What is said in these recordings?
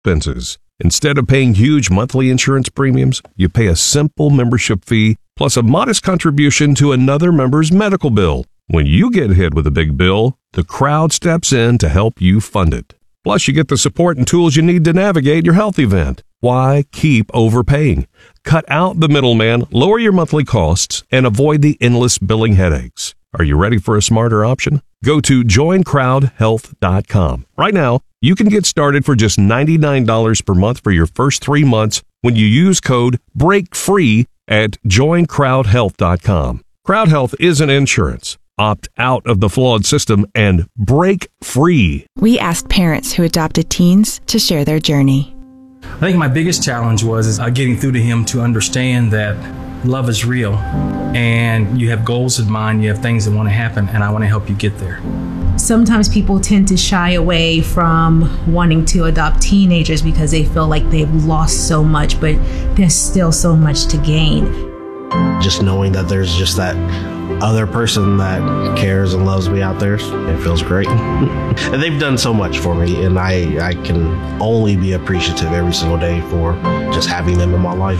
expenses. Instead of paying huge monthly insurance premiums, you pay a simple membership fee plus a modest contribution to another member's medical bill. When you get hit with a big bill, the Crowd steps in to help you fund it. Plus, you get the support and tools you need to navigate your health event. Why keep overpaying? Cut out the middleman, lower your monthly costs, and avoid the endless billing headaches. Are you ready for a smarter option? Go to joincrowdhealth.com. Right now, you can get started for just $99 per month for your first 3 months when you use code BREAKFREE at joincrowdhealth.com. Crowd Health isn't insurance. Opt out of the flawed system and break free. We asked parents who adopted teens to share their journey. I think my biggest challenge was getting through to him to understand that love is real and you have goals in mind, you have things that want to happen, and I want to help you get there. Sometimes people tend to shy away from wanting to adopt teenagers because they feel like they've lost so much, but there's still so much to gain. Just knowing that there's just that other person that cares and loves me out there, it feels great. And they've done so much for me, and I can only be appreciative every single day for just having them in my life.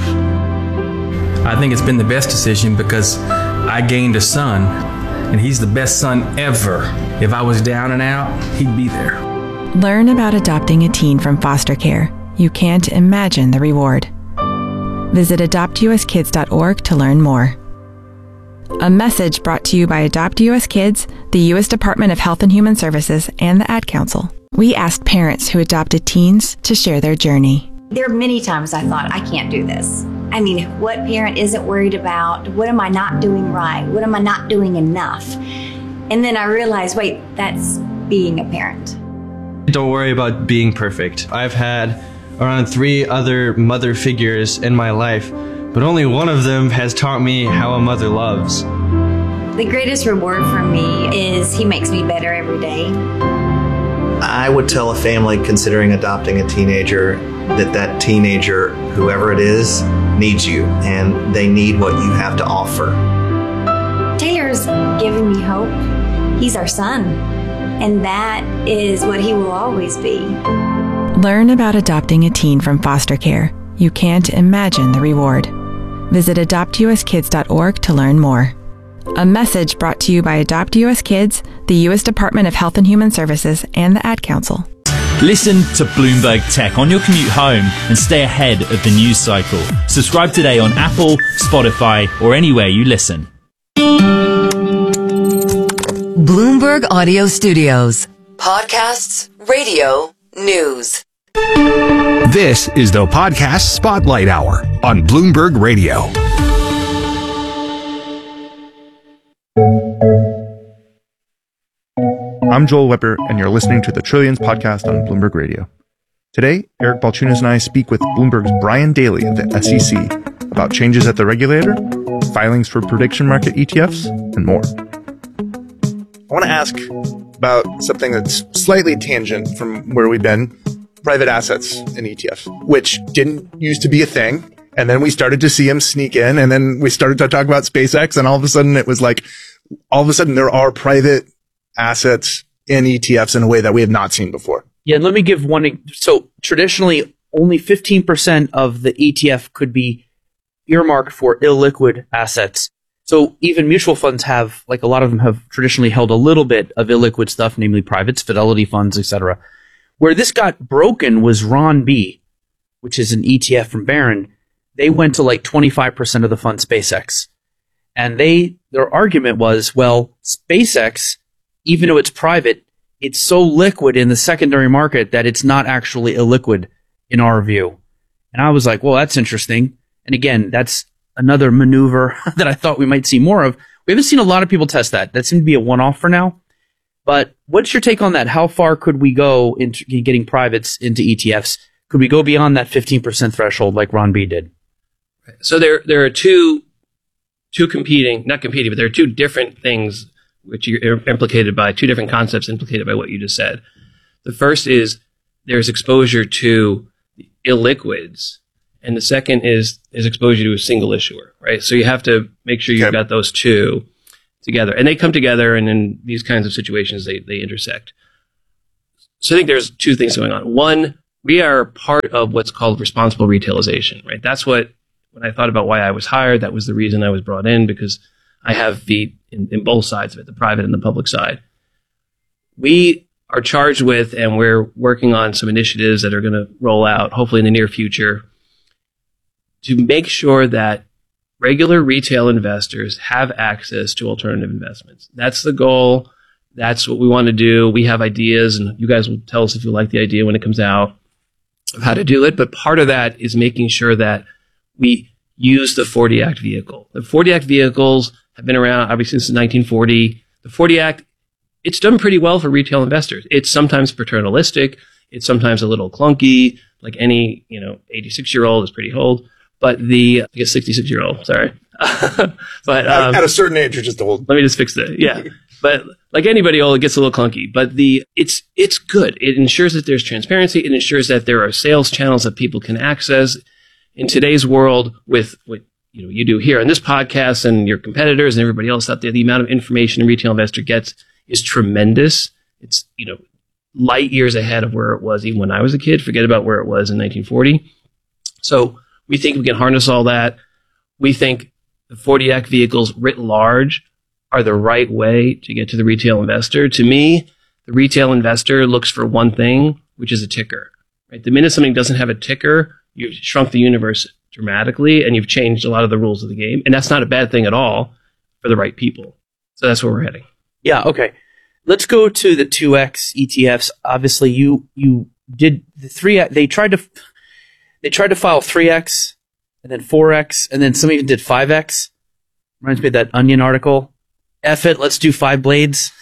I think it's been the best decision because I gained a son, and he's the best son ever. If I was down and out, he'd be there. Learn about adopting a teen from foster care. You can't imagine the reward. Visit adoptuskids.org to learn more. A message brought to you by Adopt U.S. Kids, the U.S. Department of Health and Human Services, and the Ad Council. We asked parents who adopted teens to share their journey. There are many times I thought, I can't do this. I mean, what parent isn't worried about, what am I not doing right? What am I not doing enough? And then I realized, wait, that's being a parent. Don't worry about being perfect. I've had around 3 other mother figures in my life, but only one of them has taught me how a mother loves. The greatest reward for me is he makes me better every day. I would tell a family considering adopting a teenager that teenager, whoever it is, needs you, and they need what you have to offer. Taylor's giving me hope. He's our son, and that is what he will always be. Learn about adopting a teen from foster care. You can't imagine the reward. Visit adoptuskids.org to learn more. A message brought to you by Adopt U.S. Kids, the U.S. Department of Health and Human Services, and the Ad Council. Listen to Bloomberg Tech on your commute home and stay ahead of the news cycle. Subscribe today on Apple, Spotify, or anywhere you listen. Bloomberg Audio Studios. Podcasts, radio, news. This is the Podcast Spotlight Hour on Bloomberg Radio. I'm Joel Weber, and you're listening to the Trillions podcast on Bloomberg Radio. Today, Eric Balchunas and I speak with Bloomberg's Brian Daly of the SEC about changes at the regulator, filings for prediction market ETFs, and more. I want to ask about something that's slightly tangent from where we've been, private assets in ETFs, which didn't used to be a thing. And then we started to see them sneak in, and then we started to talk about SpaceX, and all of a sudden it was like, all of a sudden there are private assets in ETFs in a way that we have not seen before. Yeah, and let me give one. So traditionally, only 15% of the ETF could be earmarked for illiquid assets. So even mutual funds have, like a lot of them have traditionally held a little bit of illiquid stuff, namely privates, Fidelity funds, etc. Where this got broken was Ron B, which is an ETF from Barron. They went to like 25% of the fund SpaceX. And their argument was, well, SpaceX, even though it's private, it's so liquid in the secondary market that it's not actually illiquid in our view. And I was like, well, that's interesting. And again, that's another maneuver that I thought we might see more of. We haven't seen a lot of people test that. That seemed to be a one-off for now. But what's your take on that? How far could we go into getting privates into ETFs? Could we go beyond that 15% threshold like Ron B did? So there are two competing, not competing, but there are two different things which are implicated by two different concepts implicated by what you just said. The first is there's exposure to illiquids, and the second is exposure to a single issuer, right? So you have to make sure you've got those two together, and they come together, and in these kinds of situations, they intersect. So I think there's two things going on. One, we are part of what's called responsible retailization, right? That's what, when I thought about why I was hired, that was the reason I was brought in, because I have feet in both sides of it, the private and the public side. We are charged with, and we're working on some initiatives that are going to roll out, hopefully in the near future, to make sure that regular retail investors have access to alternative investments. That's the goal. That's what we want to do. We have ideas, and you guys will tell us if you like the idea when it comes out of how to do it. But part of that is making sure that we use the 40 Act vehicle. The 40 Act vehicles have been around, obviously, since 1940. The 40 Act, it's done pretty well for retail investors. It's sometimes paternalistic. It's sometimes a little clunky, like any, 86-year-old is pretty old. But I guess 66-year-old, sorry. But at a certain age, you're just old. Let me just fix that. Yeah. But like anybody old, it gets a little clunky. But it's good. It ensures that there's transparency. It ensures that there are sales channels that people can access. In today's world, with what you do here on this podcast and your competitors and everybody else out there, the amount of information a retail investor gets is tremendous. It's light years ahead of where it was even when I was a kid. Forget about where it was in 1940. So we think we can harness all that. We think the 40 Act vehicles writ large are the right way to get to the retail investor. To me, the retail investor looks for one thing, which is a ticker. Right? The minute something doesn't have a ticker, you've shrunk the universe dramatically, and you've changed a lot of the rules of the game. And that's not a bad thing at all for the right people. So that's where we're heading. Yeah, okay. Let's go to the 2X ETFs. Obviously, you did the 3X. They tried to file 3X and then 4X, and then some even did 5X. Reminds me of that Onion article. F it, let's do 5 blades.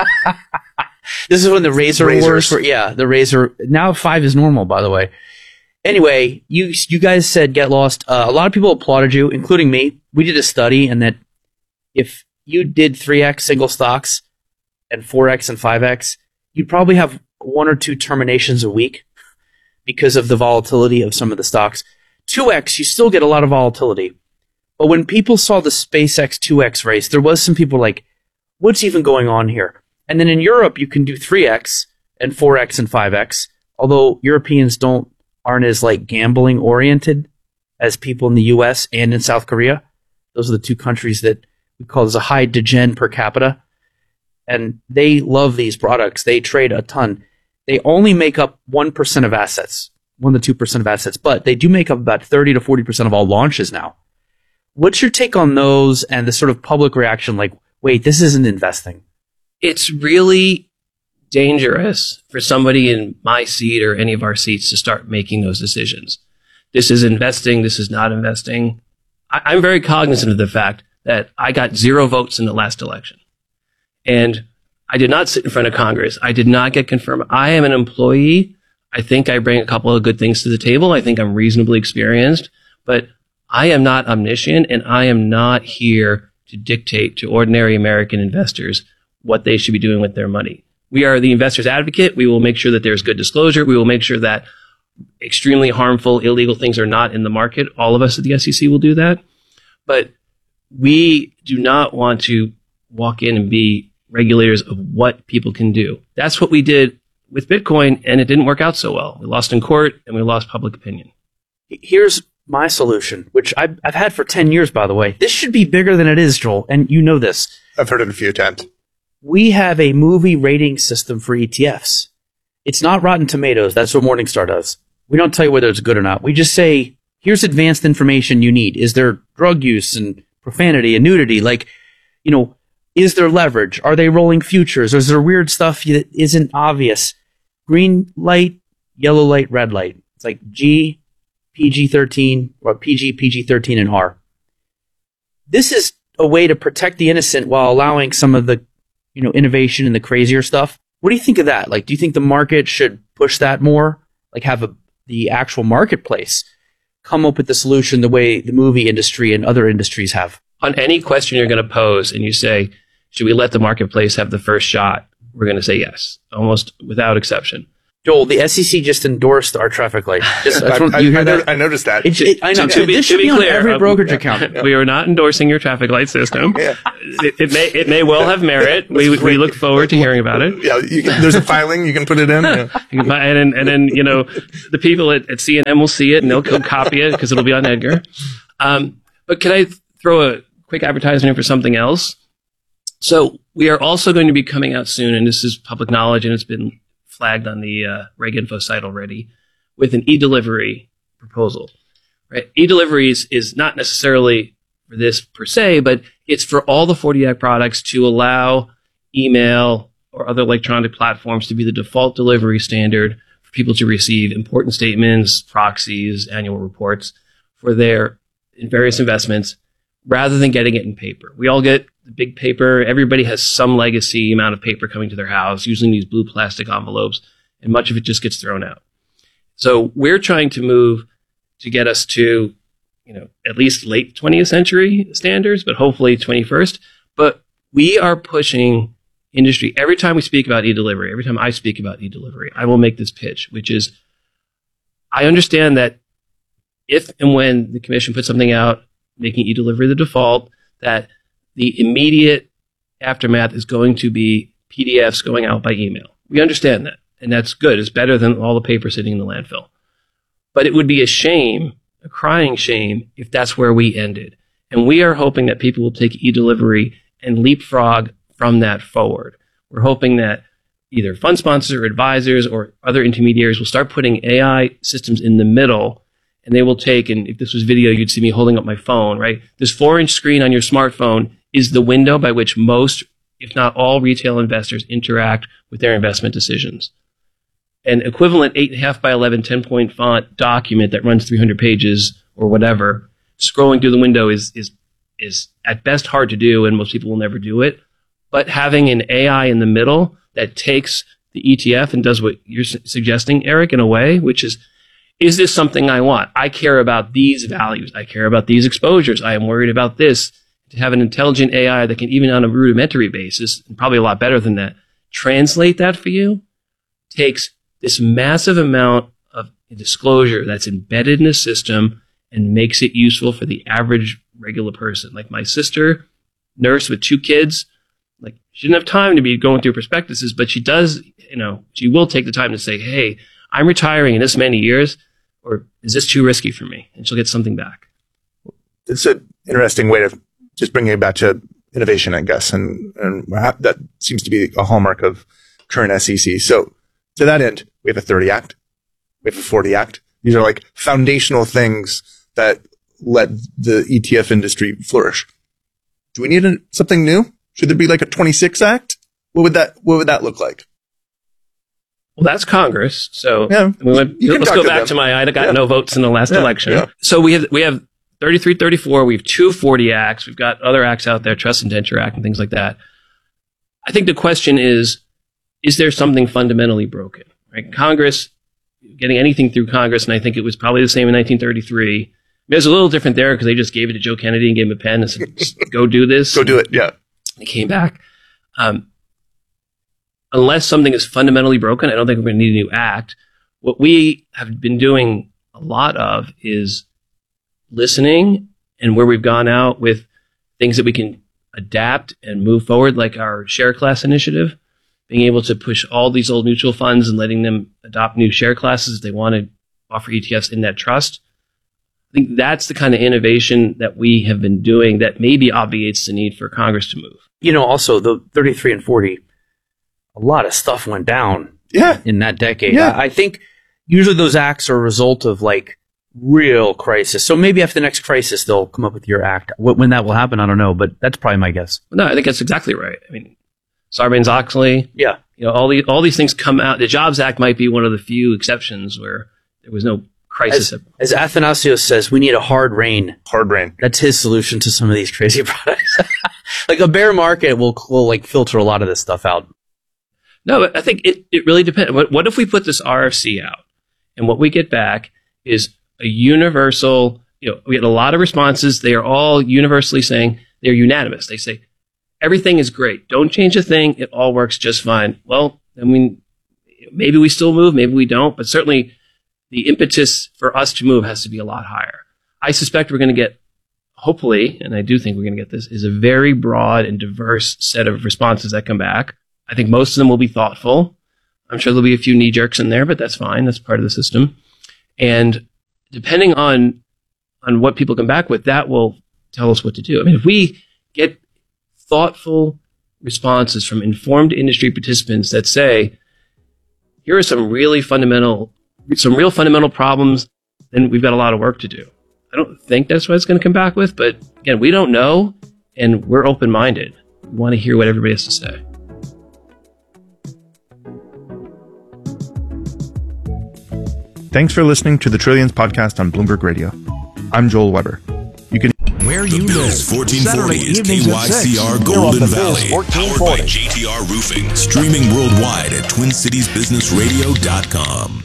This is when the razor wars were, the razor. Now 5 is normal, by the way. Anyway, you guys said get lost. A lot of people applauded you, including me. We did a study, and that if you did 3X single stocks and 4X and 5X, you'd probably have 1 or 2 terminations a week because of the volatility of some of the stocks. 2X, you still get a lot of volatility. But when people saw the SpaceX 2X race, there was some people like, what's even going on here? And then in Europe, you can do 3X and 4X and 5X, although Europeans aren't as like gambling oriented as people in the US and in South Korea. Those are the 2 countries that we call as a high degen per capita. And they love these products. They trade a ton. They only make up 1% of assets, 1 to 2% of assets, but they do make up about 30 to 40% of all launches now. What's your take on those and the sort of public reaction like, wait, this isn't investing? It's really dangerous for somebody in my seat or any of our seats to start making those decisions. This is investing. This is not investing. I'm very cognizant of the fact that I got 0 votes in the last election. And I did not sit in front of Congress. I did not get confirmed. I am an employee. I think I bring a couple of good things to the table. I think I'm reasonably experienced, but I am not omniscient, and I am not here to dictate to ordinary American investors what they should be doing with their money. We are the investor's advocate. We will make sure that there's good disclosure. We will make sure that extremely harmful, illegal things are not in the market. All of us at the SEC will do that. But we do not want to walk in and be regulators of what people can do. That's what we did with Bitcoin, and it didn't work out so well. We lost in court, and we lost public opinion. Here's my solution, which I've had for 10 years, by the way. This should be bigger than it is, Joel, and you know this. I've heard it a few times. We have a movie rating system for ETFs. It's not Rotten Tomatoes. That's what Morningstar does. We don't tell you whether it's good or not. We just say, here's advanced information you need. Is there drug use and profanity and nudity? Like, is there leverage? Are they rolling futures? Or is there weird stuff that isn't obvious? Green light, yellow light, red light. It's like G, PG-13, or PG, PG-13, and R. This is a way to protect the innocent while allowing some of the, innovation and the crazier stuff. What do you think of that? Like, do you think the market should push that more? Like, have the actual marketplace come up with the solution the way the movie industry and other industries have? On any question you're going to pose and you say, should we let the marketplace have the first shot? We're going to say yes, almost without exception. Joel, the SEC just endorsed our traffic light. I noticed that. I know. This should be on every brokerage account. We are not endorsing your traffic light system. Yeah. It may well have merit. We look forward to hearing about it. Yeah, there's a filing you can put it in. Yeah. You can and then the people at CNN will see it and they'll copy it because it'll be on Edgar. But can I throw a quick advertisement in for something else? So we are also going to be coming out soon, and this is public knowledge, and it's been flagged on the RegInfo site already, with an e-delivery proposal. Right? E-delivery is not necessarily for this per se, but it's for all the 40 Act products to allow email or other electronic platforms to be the default delivery standard for people to receive important statements, proxies, annual reports for their various investments, rather than getting it in paper. We all get the big paper. Everybody has some legacy amount of paper coming to their house, using these blue plastic envelopes, and much of it just gets thrown out. So we're trying to move to get us to, at least late 20th century standards, but hopefully 21st. But we are pushing industry. Every time we speak about e-delivery, every time I speak about e-delivery, I will make this pitch, which is, I understand that if and when the commission puts something out, making e-delivery the default, that the immediate aftermath is going to be PDFs going out by email. We understand that, and that's good. It's better than all the paper sitting in the landfill. But it would be a shame, a crying shame, if that's where we ended. And we are hoping that people will take e-delivery and leapfrog from that forward. We're hoping that either fund sponsors or advisors or other intermediaries will start putting AI systems in the middle. And they will take, and if this was video, you'd see me holding up my phone, right? This 4-inch screen on your smartphone is the window by which most, if not all, retail investors interact with their investment decisions. An equivalent 8.5 by 11 10-point font document that runs 300 pages or whatever, scrolling through the window is at best hard to do, and most people will never do it. But having an AI in the middle that takes the ETF and does what you're suggesting, Eric, in a way, which is this something I want? I care about these values. I care about these exposures. I am worried about this. To have an intelligent AI that can, even on a rudimentary basis, and probably a lot better than that, translate that for you, takes this massive amount of disclosure that's embedded in the system and makes it useful for the average regular person. Like my sister, nurse with 2 kids, like she didn't have time to be going through prospectuses, but she does, she will take the time to say, hey, I'm retiring in this many years, or is this too risky for me? And she'll get something back. It's an interesting way of just bringing it back to innovation, I guess. And that seems to be a hallmark of current SEC. So to that end, we have a 30 Act. We have a 40 Act. These are like foundational things that let the ETF industry flourish. Do we need something new? Should there be like a 26 Act? What would that look like? Well, that's Congress. So yeah, let's go back to I got no votes in the last election. Yeah. So we have 33, 34. We have 2 40 acts. We've got other acts out there, Trust Indenture Act and things like that. I think the question is there something fundamentally broken? Right? Congress, getting anything through Congress, and I think it was probably the same in 1933. I mean, it was a little different there because they just gave it to Joe Kennedy and gave him a pen and said, go do this. Go do it, yeah. It came back. Unless something is fundamentally broken, I don't think we're going to need a new act. What we have been doing a lot of is listening, and where we've gone out with things that we can adapt and move forward, like our share class initiative, being able to push all these old mutual funds and letting them adopt new share classes if they want to offer ETFs in that trust. I think that's the kind of innovation that we have been doing that maybe obviates the need for Congress to move. Also the 33 and 40, a lot of stuff went down in that decade. Yeah. I think usually those acts are a result of like real crisis. So maybe after the next crisis, they'll come up with your act. When that will happen, I don't know, but that's probably my guess. No, I think that's exactly right. I mean, Sarbanes-Oxley. Yeah. All these things come out. The Jobs Act might be one of the few exceptions where there was no crisis. As Athanasios says, we need a hard rain. Hard rain. That's his solution to some of these crazy products. Like a bear market will like filter a lot of this stuff out. No, but I think it really depends. What if we put this RFC out and what we get back is a universal, we get a lot of responses. They are all universally saying, they're unanimous. They say, everything is great. Don't change a thing. It all works just fine. Well, I mean, maybe we still move, maybe we don't, but certainly the impetus for us to move has to be a lot higher. I suspect we're going to get, hopefully, and I do think we're going to get this, is a very broad and diverse set of responses that come back. I think most of them will be thoughtful. I'm sure there'll be a few knee jerks in there, but that's fine. That's part of the system. And depending on what people come back with, that will tell us what to do. I mean, if we get thoughtful responses from informed industry participants that say, here are some real fundamental problems, then we've got a lot of work to do. I don't think that's what it's going to come back with, but again, we don't know, and we're open-minded. We want to hear what everybody has to say. Thanks for listening to the Trillions podcast on Bloomberg Radio. I'm Joel Weber. You can Where you live. 1440 is KYCR Golden Valley. Powered by JTR Roofing. Streaming worldwide at TwinCitiesBusinessRadio.com.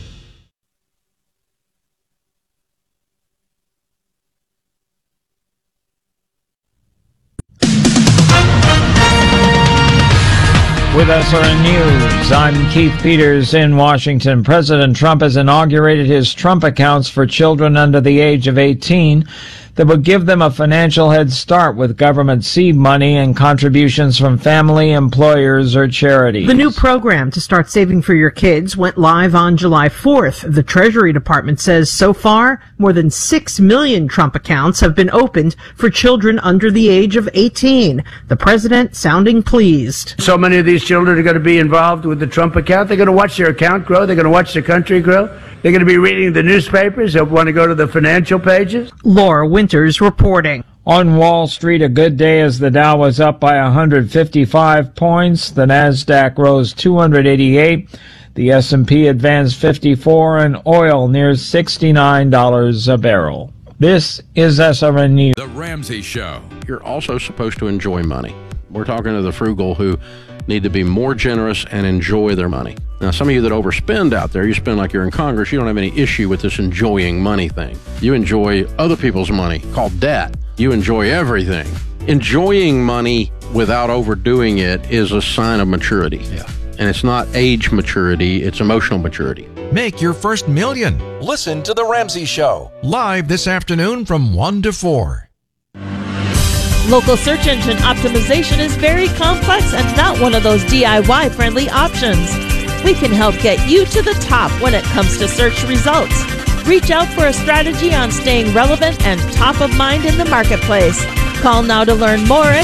With SRN News, I'm Keith Peters in Washington. President Trump has inaugurated his Trump accounts for children under the age of 18 that would give them a financial head start with government seed money and contributions from family, employers, or charities. The new program to start saving for your kids went live on July 4th. The Treasury Department says so far, more than 6 million Trump accounts have been opened for children under the age of 18. The president sounding pleased. So many of these children are going to be involved with the Trump account. They're going to watch their account grow. They're going to watch the country grow. They're going to be reading the newspapers. They'll want to go to the financial pages. Laura Winters reporting. On Wall Street, a good day as the Dow was up by 155 points. The Nasdaq rose 288. The S&P advanced 54, and oil near $69 a barrel. This is SRN News. The Ramsey Show. You're also supposed to enjoy money. We're talking to the frugal who need to be more generous and enjoy their money. Now, some of you that overspend out there, you spend like you're in Congress, you don't have any issue with this enjoying money thing. You enjoy other people's money, called debt. You enjoy everything. Enjoying money without overdoing it is a sign of maturity. Yeah. And it's not age maturity, it's emotional maturity. Make your first million. Listen to The Ramsey Show, live this afternoon from 1 to 4. Local search engine optimization is very complex and not one of those DIY-friendly options. We can help get you to the top when it comes to search results. Reach out for a strategy on staying relevant and top of mind in the marketplace. Call now to learn more at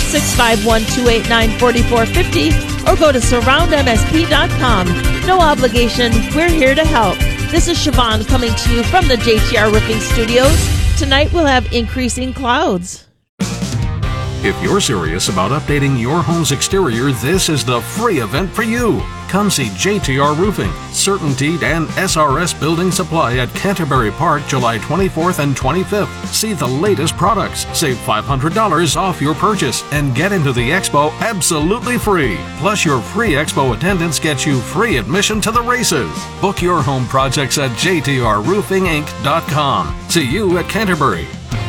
651-289-4450 or go to surroundmsp.com. No obligation, we're here to help. This is Siobhan coming to you from the JTR Roofing Studios. Tonight we'll have increasing clouds. If you're serious about updating your home's exterior, this is the free event for you. Come see JTR Roofing, CertainTeed, and SRS Building Supply at Canterbury Park, July 24th and 25th. See the latest products, save $500 off your purchase, and get into the expo absolutely free. Plus, your free expo attendance gets you free admission to the races. Book your home projects at jtrroofinginc.com. See you at Canterbury.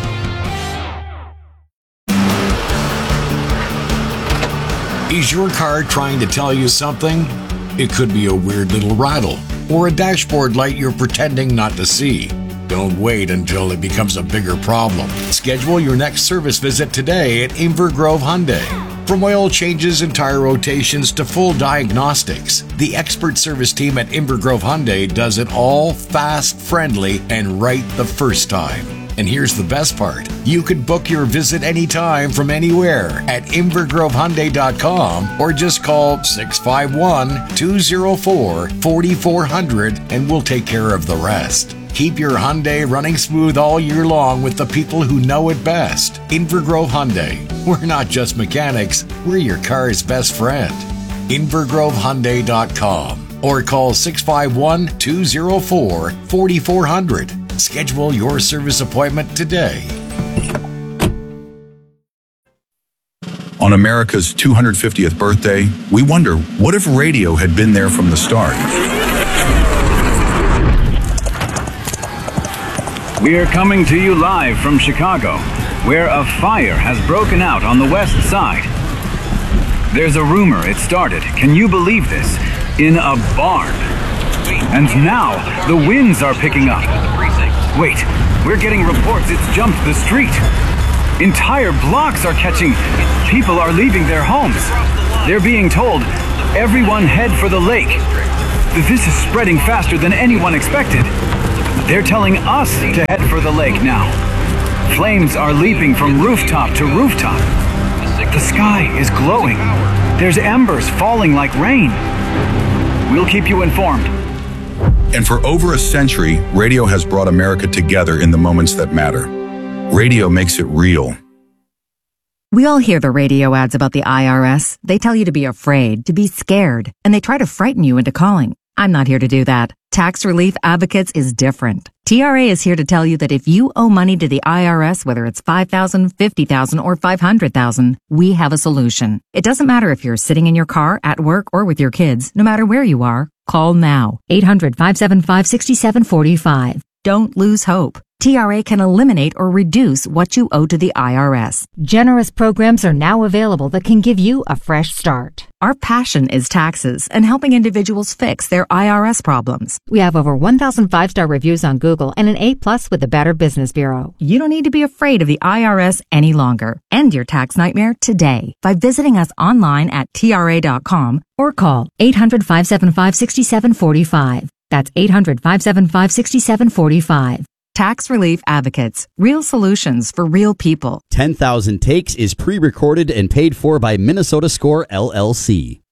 Is your car trying to tell you something? It could be a weird little rattle or a dashboard light you're pretending not to see. Don't wait until it becomes a bigger problem. Schedule your next service visit today at Inver Grove Hyundai. From oil changes and tire rotations to full diagnostics, the expert service team at Inver Grove Hyundai does it all fast, friendly, and right the first time. And here's the best part. You can book your visit anytime from anywhere at invergrovehyundai.com or just call 651-204-4400 and we'll take care of the rest. Keep your Hyundai running smooth all year long with the people who know it best. Inver Grove Hyundai. We're not just mechanics, we're your car's best friend. invergrovehyundai.com or call 651-204-4400. Schedule your service appointment today. On America's 250th birthday, we wonder, what if radio had been there from the start? We are coming to you live from Chicago, where a fire has broken out on the west side. There's a rumor it started, can you believe this, in a barn. And now, the winds are picking up. Wait, we're getting reports it's jumped the street. Entire blocks are catching. People are leaving their homes. They're being told, everyone head for the lake. This is spreading faster than anyone expected. They're telling us to head for the lake now. Flames are leaping from rooftop to rooftop. The sky is glowing. There's embers falling like rain. We'll keep you informed. And for over a century, radio has brought America together in the moments that matter. Radio makes it real. We all hear the radio ads about the IRS. They tell you to be afraid, to be scared, and they try to frighten you into calling. I'm not here to do that. Tax Relief Advocates is different. TRA is here to tell you that if you owe money to the IRS, whether it's $5,000, $50,000, or $500,000, we have a solution. It doesn't matter if you're sitting in your car, at work, or with your kids. No matter where you are, call now. 800-575-6745. Don't lose hope. TRA can eliminate or reduce what you owe to the IRS. Generous programs are now available that can give you a fresh start. Our passion is taxes and helping individuals fix their IRS problems. We have over 1,000 5-star reviews on Google and an A+ with the Better Business Bureau. You don't need to be afraid of the IRS any longer. End your tax nightmare today by visiting us online at TRA.com or call 800-575-6745. That's 800-575-6745. Tax Relief Advocates. Real solutions for real people. 10,000 Takes is pre-recorded and paid for by Minnesota Score LLC.